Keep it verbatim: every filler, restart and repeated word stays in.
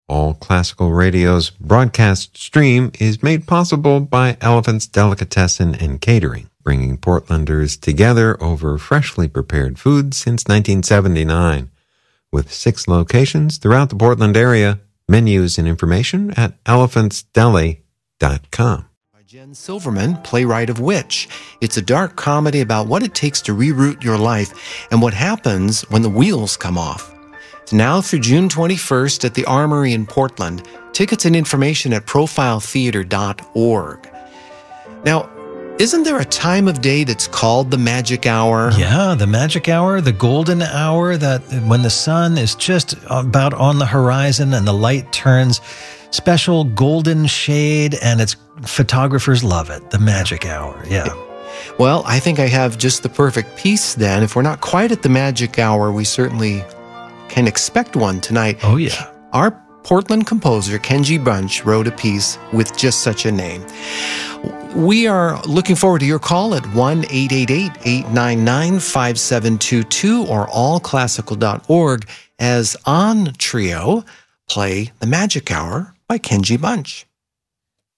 All Classical Radio's broadcast stream is made possible by Elephant's Delicatessen and Catering, bringing Portlanders together over freshly prepared food since nineteen seventy-nine. With six locations throughout the Portland area, menus and information at elephants deli dot com. By Jen Silverman, playwright of Witch. It's a dark comedy about what it takes to reroute your life and what happens when the wheels come off. It's now through June twenty-first at the Armory in Portland. Tickets and information at profile theater dot org. Now, isn't there a time of day that's called the magic hour? Yeah, the magic hour, the golden hour, that when the sun is just about on the horizon and the light turns special golden shade, and it's photographers love it, the magic hour. Yeah. Well, I think I have just the perfect piece then. If we're not quite at the magic hour, we certainly can expect one tonight. Oh, yeah. Our Portland composer, Kenji Bunch, wrote a piece with just such a name. We are looking forward to your call at one eight eight eight, eight nine nine, five seven two two or all classical dot org as On Trio play The Magic Hour by Kenji Bunch.